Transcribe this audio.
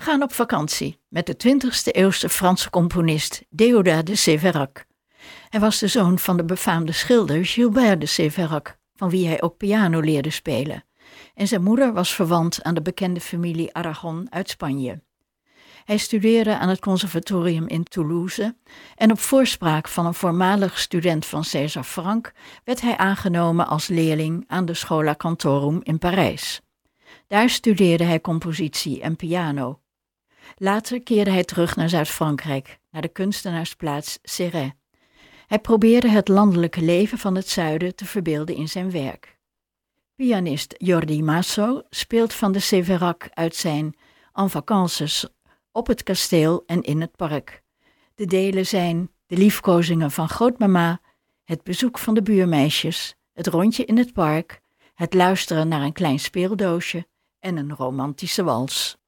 We gaan op vakantie met de 20e-eeuwse Franse componist Déodat de Séverac. Hij was de zoon van de befaamde schilder Gilbert de Séverac, van wie hij ook piano leerde spelen. En zijn moeder was verwant aan de bekende familie Aragon uit Spanje. Hij studeerde aan het conservatorium in Toulouse en op voorspraak van een voormalig student van César Franck werd hij aangenomen als leerling aan de Schola Cantorum in Parijs. Daar studeerde hij compositie en piano. Later keerde hij terug naar Zuid-Frankrijk, naar de kunstenaarsplaats Céret. Hij probeerde het landelijke leven van het zuiden te verbeelden in zijn werk. Pianist Jordi Masso speelt van de Séverac uit zijn En Vacances op het kasteel en in het park. De delen zijn de liefkozingen van grootmama, het bezoek van de buurmeisjes, het rondje in het park, het luisteren naar een klein speeldoosje en een romantische wals.